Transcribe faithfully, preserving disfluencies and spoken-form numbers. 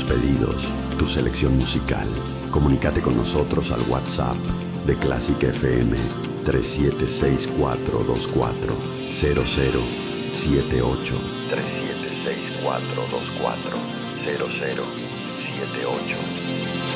tus pedidos, tu selección musical. Comunícate con nosotros al WhatsApp de Clásica F M tres siete seis cuatro dos cuatro cero cero siete ocho. tres siete seis cuatro dos cuatro cero cero siete ocho.